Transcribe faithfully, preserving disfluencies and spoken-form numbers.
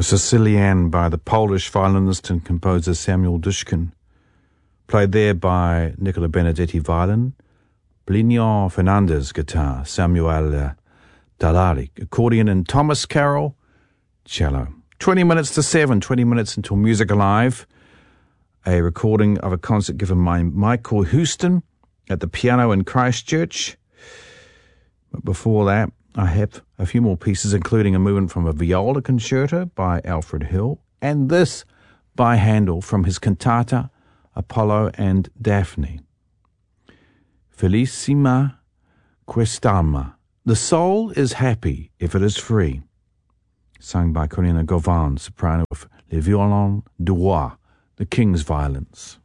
a Sicilian by the Polish violinist and composer Samuel Dushkin, played there by Nicola Benedetti violin, Plinio Fernandez guitar, Samuel Dalari accordion, and Thomas Carroll cello. twenty minutes to seven, twenty minutes until Music Alive, a recording of a concert given by Michael Houston at the piano in Christchurch. But before that, I have a few more pieces, including a movement from a viola concerto by Alfred Hill, and this by Handel from his cantata Apollo and Daphne. Felicissima quest'alma. The soul is happy if it is free. Sung by Corina Govan, soprano of Le Violon du Roi, the King's Violins.